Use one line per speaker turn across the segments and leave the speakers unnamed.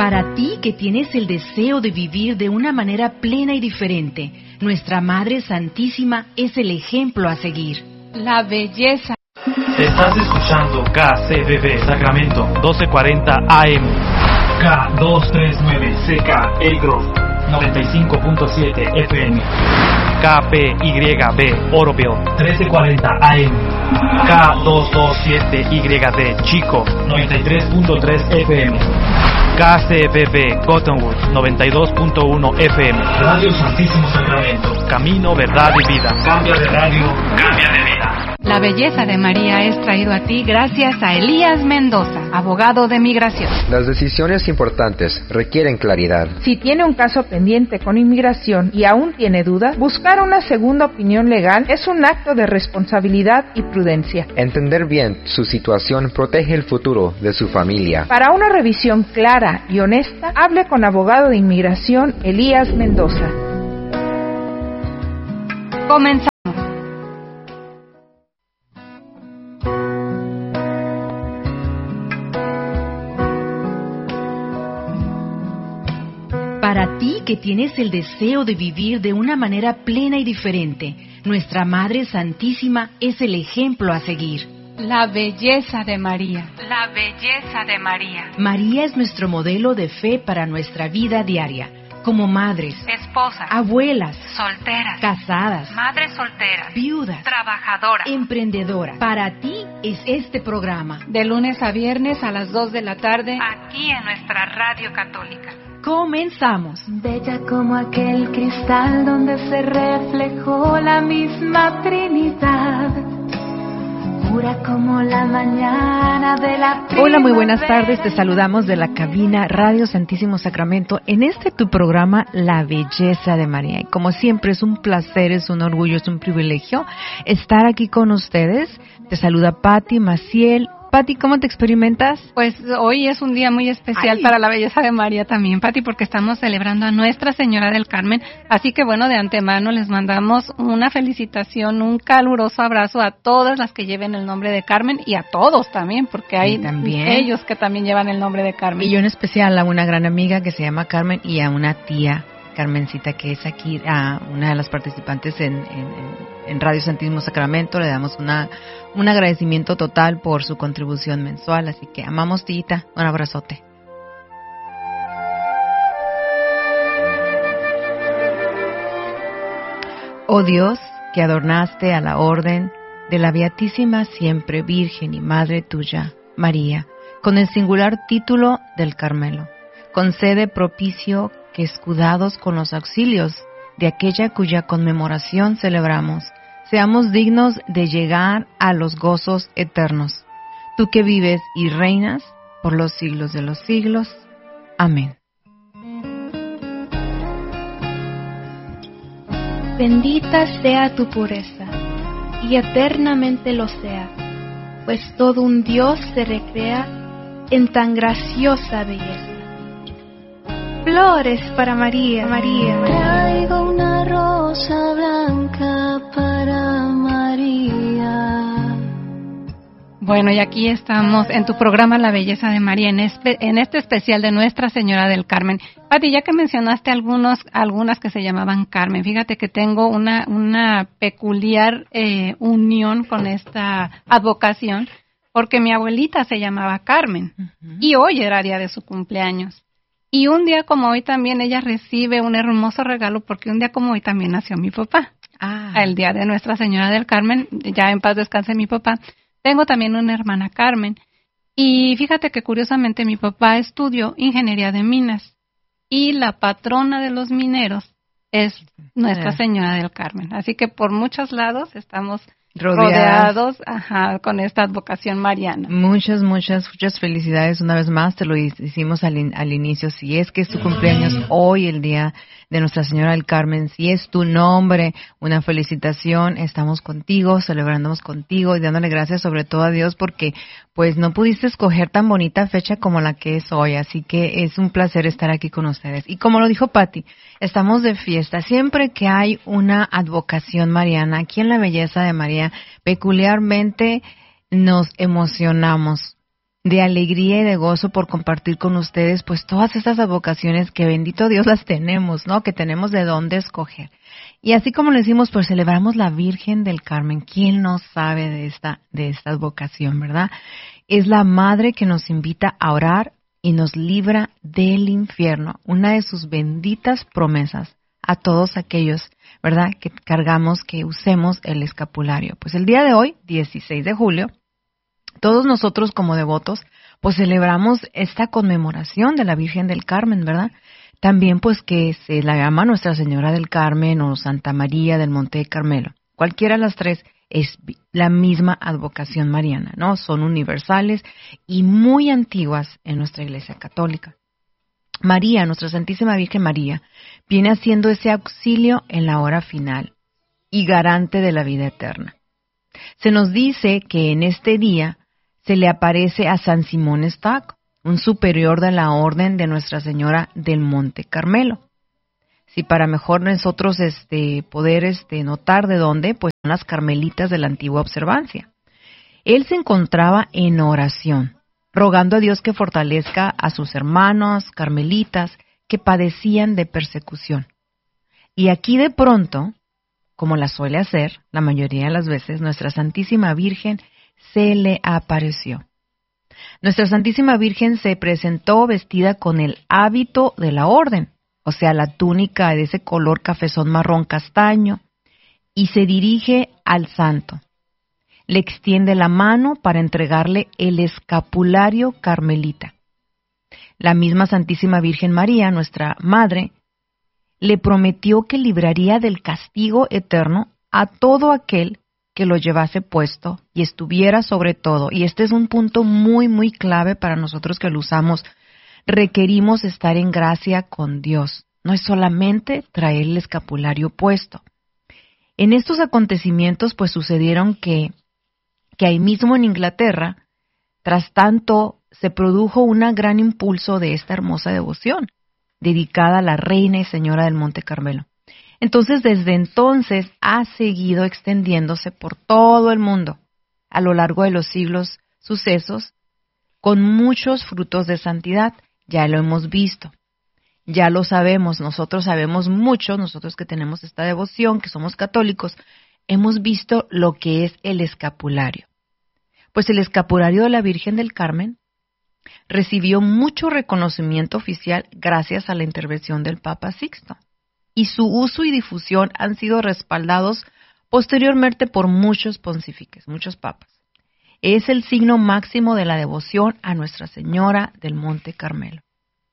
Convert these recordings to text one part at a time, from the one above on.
Para ti que tienes el deseo de vivir de una manera plena y diferente, nuestra Madre Santísima es el ejemplo a seguir.
La belleza.
Estás escuchando KCBB Sacramento 1240 AM, K239CK El Grove 95.7 FM, KPYB Oroville 1340 AM, K227YD Chico 93.3 FM, KCBB Cottonwood 92.1 FM. Radio Santísimo Sacramento. Camino, verdad y vida. Cambia de radio, cambia de vida.
La belleza de María es traído a ti gracias a Elías Mendoza, abogado de migración.
Las decisiones importantes requieren claridad.
Si tiene un caso pendiente con inmigración y aún tiene dudas, buscar una segunda opinión legal es un acto de responsabilidad y prudencia.
Entender bien su situación protege el futuro de su familia.
Para una revisión clara y honesta, hable con abogado de inmigración Elías Mendoza.
Comenzamos.
Para ti que tienes el deseo de vivir de una manera plena y diferente, nuestra Madre Santísima es el ejemplo a seguir.
La belleza de María. La belleza de María.
María es nuestro modelo de fe para nuestra vida diaria, como madres,
esposas,
abuelas,
solteras,
casadas,
madres solteras,
viudas,
trabajadoras,
emprendedoras. Para ti es este programa.
De lunes a viernes a las 2 de la tarde, aquí en nuestra radio católica.
Comenzamos.
Bella como aquel cristal donde se reflejó la misma Trinidad. Pura como la mañana de la primavera.
Hola, muy buenas tardes. Te saludamos de la cabina Radio Santísimo Sacramento en tu programa La Belleza de María. Y como siempre es un placer, es un orgullo, es un privilegio estar aquí con ustedes. Te saluda Patti Maciel. Patti, ¿cómo te experimentas?
Pues hoy es un día muy especial para la belleza de María también, Patti, porque estamos celebrando a Nuestra Señora del Carmen. Así que bueno, de antemano les mandamos una felicitación, un caluroso abrazo a todas las que lleven el nombre de Carmen y a todos también, porque hay ellos que también llevan el nombre de Carmen.
Y yo en especial a una gran amiga que se llama Carmen y a una tía, Carmencita, que es aquí una de las participantes en Radio Santísimo Sacramento. Le damos un agradecimiento total por su contribución mensual, así que amamos, tita, un abrazote. Oh Dios, que adornaste a la orden de la Beatísima Siempre Virgen y Madre tuya, María, con el singular título del Carmelo, concede propicio que, escudados con los auxilios de aquella cuya conmemoración celebramos, seamos dignos de llegar a los gozos eternos. Tú que vives y reinas por los siglos de los siglos. Amén.
Bendita sea tu pureza, y eternamente lo sea, pues todo un Dios se recrea en tan graciosa belleza. Flores para María, María.
Traigo una rosa blanca para María.
Bueno, y aquí estamos en tu programa La Belleza de María, en este especial de Nuestra Señora del Carmen. Pati, ya que mencionaste algunas que se llamaban Carmen, fíjate que tengo una peculiar unión con esta advocación, porque mi abuelita se llamaba Carmen, y hoy era día de su cumpleaños. Y un día como hoy también ella recibe un hermoso regalo, porque un día como hoy también nació mi papá. El día de Nuestra Señora del Carmen, ya en paz descanse mi papá. Tengo también una hermana Carmen. Y fíjate que curiosamente mi papá estudió ingeniería de minas. Y la patrona de los mineros es Nuestra Señora del Carmen. Así que por muchos lados estamos rodeados con esta advocación mariana.
Muchas felicidades una vez más, te lo hicimos al inicio. Si es que es tu cumpleaños hoy, el día de Nuestra Señora del Carmen, si es tu nombre, una felicitación, estamos contigo, celebrándonos contigo y dándole gracias sobre todo a Dios porque pues no pudiste escoger tan bonita fecha como la que es hoy, así que es un placer estar aquí con ustedes. Y como lo dijo Patti, estamos de fiesta. Siempre que hay una advocación mariana, aquí en La Belleza de María, peculiarmente nos emocionamos de alegría y de gozo por compartir con ustedes pues todas estas vocaciones que bendito Dios las tenemos, ¿no? Que tenemos de dónde escoger. Y así como lo decimos, pues celebramos la Virgen del Carmen. ¿Quién no sabe de esta vocación, verdad? Es la madre que nos invita a orar y nos libra del infierno. Una de sus benditas promesas a todos aquellos, ¿verdad?, que cargamos, que usemos el escapulario. Pues el día de hoy, 16 de julio, todos nosotros como devotos, pues celebramos esta conmemoración de la Virgen del Carmen, ¿verdad? También pues que se la llama Nuestra Señora del Carmen o Santa María del Monte Carmelo. Cualquiera de las tres es la misma advocación mariana, ¿no? Son universales y muy antiguas en nuestra Iglesia Católica. María, nuestra Santísima Virgen María, viene haciendo ese auxilio en la hora final y garante de la vida eterna. Se nos dice que en este día se le aparece a San Simón Stock, un superior de la Orden de Nuestra Señora del Monte Carmelo. Si para mejor nosotros poder notar de dónde, pues son las carmelitas de la antigua observancia. Él se encontraba en oración, rogando a Dios que fortalezca a sus hermanos carmelitas que padecían de persecución. Y aquí de pronto, como la suele hacer la mayoría de las veces, Nuestra Santísima Virgen se le apareció. Nuestra Santísima Virgen se presentó vestida con el hábito de la orden, o sea, la túnica de ese color cafezón marrón castaño, y se dirige al santo. Le extiende la mano para entregarle el escapulario carmelita. La misma Santísima Virgen María, nuestra Madre, le prometió que libraría del castigo eterno a todo aquel que lo llevase puesto y estuviera sobre todo. Y este es un punto muy, muy clave para nosotros que lo usamos. Requerimos estar en gracia con Dios. No es solamente traer el escapulario puesto. En estos acontecimientos pues sucedieron que ahí mismo en Inglaterra, tras tanto, se produjo un gran impulso de esta hermosa devoción, dedicada a la Reina y Señora del Monte Carmelo. Entonces, desde entonces, ha seguido extendiéndose por todo el mundo, a lo largo de los siglos, sucesos, con muchos frutos de santidad. Ya lo hemos visto, ya lo sabemos, nosotros sabemos mucho, nosotros que tenemos esta devoción, que somos católicos, hemos visto lo que es el escapulario. Pues el escapulario de la Virgen del Carmen recibió mucho reconocimiento oficial gracias a la intervención del Papa Sixto, y su uso y difusión han sido respaldados posteriormente por muchos pontífices, muchos papas. Es el signo máximo de la devoción a Nuestra Señora del Monte Carmelo.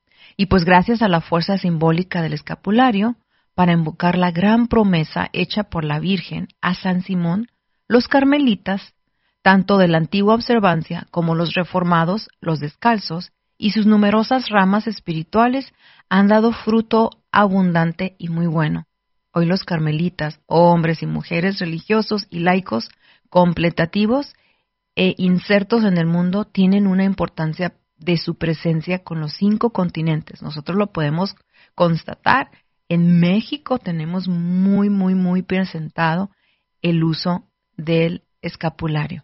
Y pues gracias a la fuerza simbólica del escapulario, para invocar la gran promesa hecha por la Virgen a San Simón, los carmelitas, tanto de la antigua observancia como los reformados, los descalzos, y sus numerosas ramas espirituales han dado fruto abundante y muy bueno. Hoy los carmelitas, hombres y mujeres religiosos y laicos completativos e insertos en el mundo, tienen una importancia de su presencia con los 5 continentes. Nosotros lo podemos constatar. En México tenemos muy, muy, muy presentado el uso del escapulario.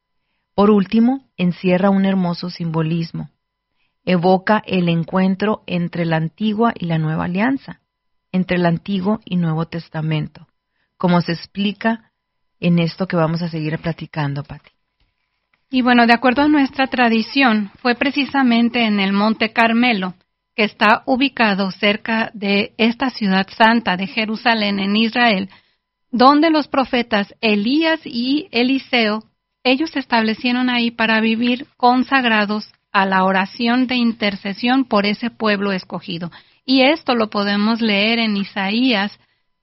Por último, encierra un hermoso simbolismo. Evoca el encuentro entre la antigua y la nueva alianza, entre el Antiguo y Nuevo Testamento, como se explica en esto que vamos a seguir platicando, Pati.
Y bueno, de acuerdo a nuestra tradición, fue precisamente en el Monte Carmelo, que está ubicado cerca de esta ciudad santa de Jerusalén en Israel, donde los profetas Elías y Eliseo, ellos se establecieron ahí para vivir consagrados a la oración de intercesión por ese pueblo escogido. Y esto lo podemos leer en Isaías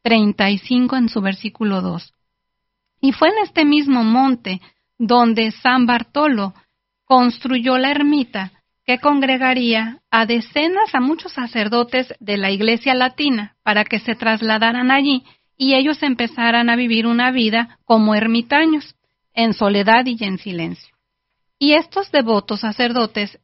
35 en su versículo 2. Y fue en este mismo monte donde San Bartolo construyó la ermita que congregaría a decenas, a muchos sacerdotes de la Iglesia Latina para que se trasladaran allí y ellos empezaran a vivir una vida como ermitaños, en soledad y en silencio. Y estos devotos sacerdotes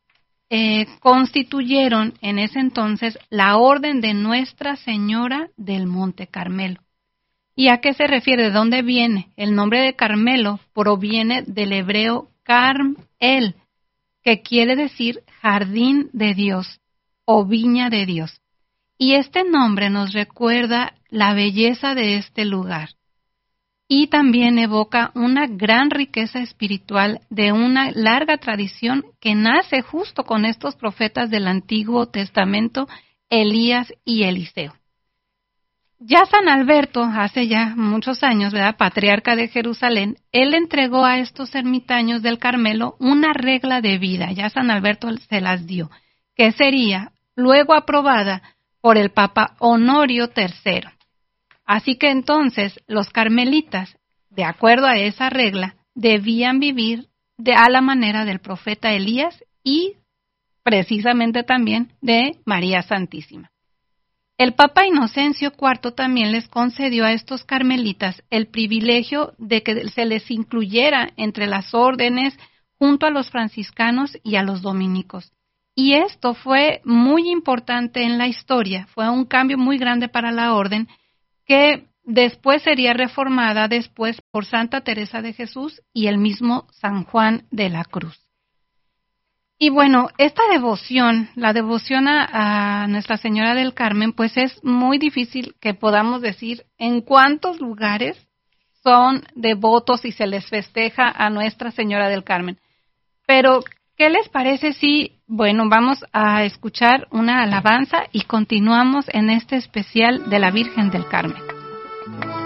constituyeron en ese entonces la Orden de Nuestra Señora del Monte Carmelo. ¿Y a qué se refiere? ¿De dónde viene? El nombre de Carmelo proviene del hebreo Carmel, que quiere decir jardín de Dios o viña de Dios. Y este nombre nos recuerda la belleza de este lugar. Y también evoca una gran riqueza espiritual de una larga tradición que nace justo con estos profetas del Antiguo Testamento, Elías y Eliseo. Ya San Alberto, hace ya muchos años, ¿verdad?, patriarca de Jerusalén, él entregó a estos ermitaños del Carmelo una regla de vida, ya San Alberto se las dio, que sería luego aprobada por el Papa Honorio III. Así que entonces los carmelitas, de acuerdo a esa regla, debían vivir a la manera del profeta Elías y precisamente también de María Santísima. El Papa Inocencio IV también les concedió a estos carmelitas el privilegio de que se les incluyera entre las órdenes junto a los franciscanos y a los dominicos. Y esto fue muy importante en la historia, fue un cambio muy grande para la orden que después sería reformada después por Santa Teresa de Jesús y el mismo San Juan de la Cruz. Y bueno, esta devoción, la devoción a Nuestra Señora del Carmen, pues es muy difícil que podamos decir en cuántos lugares son devotos y se les festeja a Nuestra Señora del Carmen. Pero, ¿qué les parece si, bueno, vamos a escuchar una alabanza y continuamos en este especial de la Virgen del Carmen?